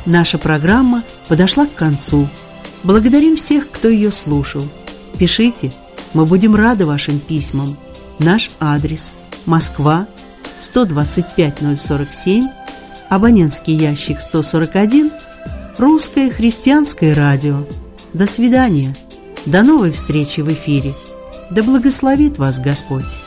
Наша программа подошла к концу. Благодарим всех, кто ее слушал. Пишите, мы будем рады вашим письмам. Наш адрес: Москва, 125-047, абонентский ящик 141, Русское христианское радио. До свидания. До новой встречи в эфире. Да благословит вас Господь.